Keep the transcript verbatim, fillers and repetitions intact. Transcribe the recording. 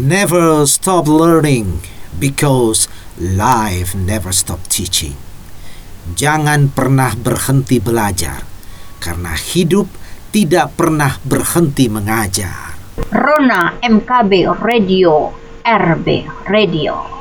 Never stop learning because life never stop teaching. Jangan pernah berhenti belajar karena hidup tidak pernah berhenti mengajar. Rona M K B Radio, R B Radio.